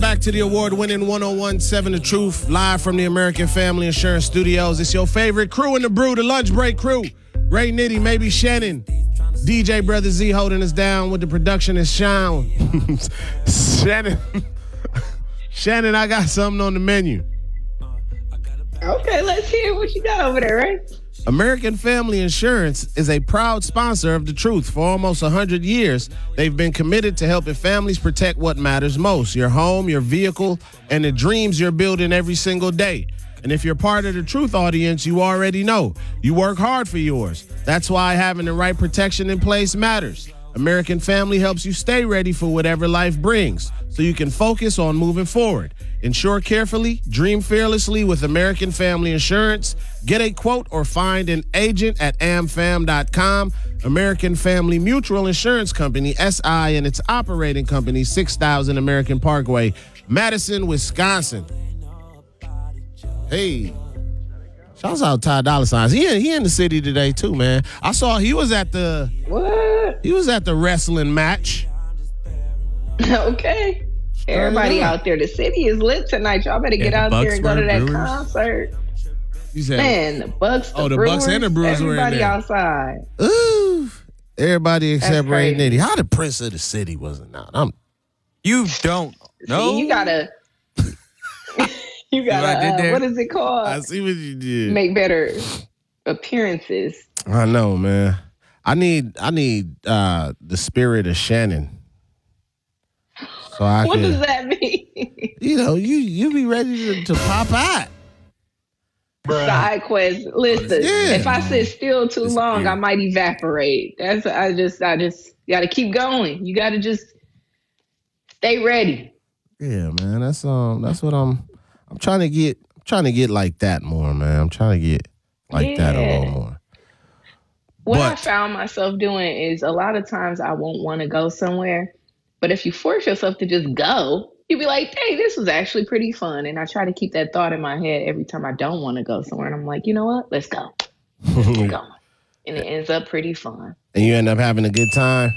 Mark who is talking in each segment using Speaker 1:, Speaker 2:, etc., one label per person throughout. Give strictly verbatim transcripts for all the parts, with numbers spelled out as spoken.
Speaker 1: back to the award-winning one oh one point seven The Truth, live from the American Family Insurance Studios. It's your favorite crew in the brew, the Lunch Break crew. Ray Nitty, maybe Shannon. D J Brother Z holding us down with the production is Sean. Shannon, Shannon, I got something on the menu.
Speaker 2: Okay, let's hear what you got over there, Ray.
Speaker 1: American Family Insurance is a proud sponsor of The Truth. For almost one hundred years, they've been committed to helping families protect what matters most, your home, your vehicle, and the dreams you're building every single day. And if you're part of the Truth audience, you already know. You work hard for yours. That's why having the right protection in place matters. American Family helps you stay ready for whatever life brings, so you can focus on moving forward. Insure carefully, dream fearlessly with American Family Insurance. Get a quote or find an agent at am fam dot com. American Family Mutual Insurance Company, S I, and its operating company, six thousand American Parkway, Madison, Wisconsin. Hey, shouts out Ty Dolla $ign. He in, he in the city today too, man. I saw he was at the
Speaker 2: what?
Speaker 1: He was at the wrestling match.
Speaker 2: Okay. Everybody out there, the city is lit tonight. Y'all better get
Speaker 3: yeah,
Speaker 2: out there and go to that
Speaker 3: Brewers.
Speaker 2: concert.
Speaker 1: You said,
Speaker 2: man, the Bucks, the
Speaker 1: oh, the
Speaker 2: Brewers,
Speaker 1: Bucks and the Brewers were in
Speaker 2: everybody
Speaker 1: there.
Speaker 2: outside.
Speaker 1: Ooh, everybody except Ray
Speaker 2: crazy.
Speaker 1: Nitty. How the Prince of the City wasn't out? I'm.
Speaker 3: You don't know.
Speaker 2: See, you gotta, you gotta.
Speaker 3: I did
Speaker 2: Uh,
Speaker 3: there?
Speaker 2: what is it called?
Speaker 1: I see what you did.
Speaker 2: Make better appearances.
Speaker 1: I know, man. I need, I need uh, the spirit of Shannon. So I
Speaker 2: What
Speaker 1: can,
Speaker 2: does that mean?
Speaker 1: you know, you you be ready to, to pop out.
Speaker 2: Side quest. Listen,
Speaker 1: Yeah.
Speaker 2: if I sit still too long, I might evaporate. That's I just I just got to keep going. You got to just stay ready.
Speaker 1: Yeah, man. That's um, that's what I'm. I'm trying to get. I'm trying to get like that more, man. I'm trying to get like that a
Speaker 2: Yeah.
Speaker 1: little more.
Speaker 2: What I
Speaker 1: But-
Speaker 2: found myself doing is a lot of times I won't want to go somewhere, but if you force yourself to just go, you'll be like, hey, this was actually pretty fun. And I try to keep that thought in my head every time I don't want to go somewhere. And I'm like, you know what? Let's go. Let's get going. And it ends up pretty fun.
Speaker 1: And you end up having a good time.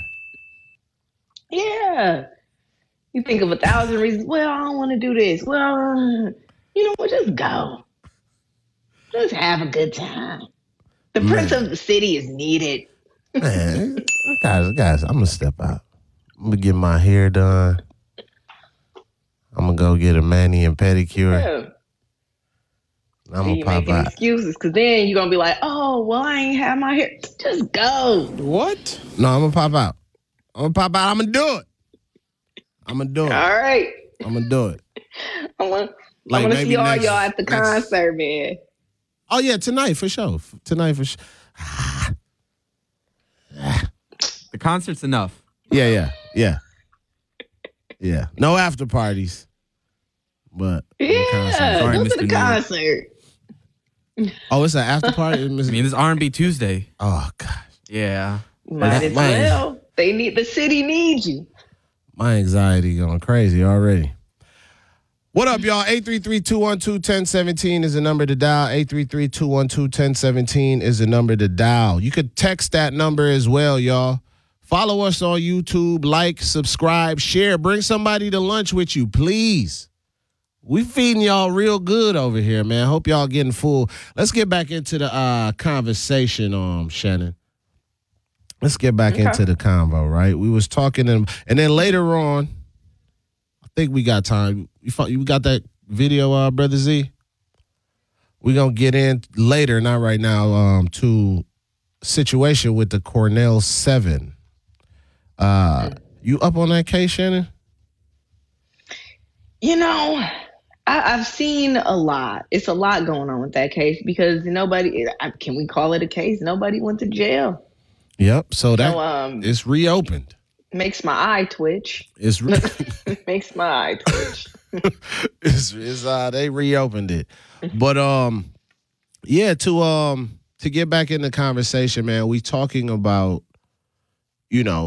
Speaker 2: Yeah. You think of a thousand reasons. Well, I don't want to do this. Well, you know what? Just go. Just have a good time. The Prince of the City is needed.
Speaker 1: Man, guys, guys, I'm gonna step out. I'm gonna get my hair done. I'm gonna go get a mani and pedicure.
Speaker 2: Yeah.
Speaker 1: I'm
Speaker 2: So
Speaker 1: gonna
Speaker 2: you
Speaker 1: pop
Speaker 2: making
Speaker 1: out.
Speaker 2: excuses because then you're gonna be like, oh, well, I ain't have my hair. Just go.
Speaker 1: What? No, I'm gonna pop out. I'm gonna pop out. I'm gonna do it. I'm gonna do it.
Speaker 2: All right.
Speaker 1: I'm gonna do it.
Speaker 2: I want.
Speaker 1: Like
Speaker 2: I want to
Speaker 1: maybe
Speaker 2: see all
Speaker 1: next-
Speaker 2: y'all at the
Speaker 1: next-
Speaker 2: concert, man.
Speaker 1: Oh yeah, tonight for sure. F- Tonight for sure.
Speaker 3: The concert's enough.
Speaker 1: Yeah, yeah, yeah, yeah. No after parties, but
Speaker 2: Yeah,
Speaker 3: Sorry,
Speaker 2: go to
Speaker 3: Mister
Speaker 2: the
Speaker 3: New York.
Speaker 2: concert.
Speaker 1: oh, it's an after party.
Speaker 3: I mean, this R and B Tuesday.
Speaker 1: Oh gosh,
Speaker 3: Yeah.
Speaker 2: Might as
Speaker 1: Mine-
Speaker 2: well. They need the city needs you.
Speaker 1: my anxiety going crazy already. What up, y'all? eight three three, two one two, one zero one seven is the number to dial. eight three three, two one two, one zero one seven is the number to dial. You could text that number as well, y'all. Follow us on YouTube, like, subscribe, share. Bring somebody to lunch with you, please. We feeding y'all real good over here, man. Hope y'all getting full. Let's get back into the uh, conversation, um, Shannon. Let's get back
Speaker 2: Okay.
Speaker 1: into the convo, right? We was talking, and, and then later on, I think we got time. You, fo- you got that video, uh, Brother Z? We're going to get in later, not right now, um, to situation with the Cornell seven. Uh, you up on that case, Shannon?
Speaker 2: You know, I, I've seen a lot. It's a lot going on with that case because nobody, I- can we call it a case? Nobody went to jail.
Speaker 1: Yep. So that
Speaker 2: So, um,
Speaker 1: it's reopened.
Speaker 2: makes my eye twitch.
Speaker 1: It's re-
Speaker 2: makes my eye twitch.
Speaker 1: it's, it's uh they reopened it. But um yeah, to um to get back in the conversation, man, we talking about, you know,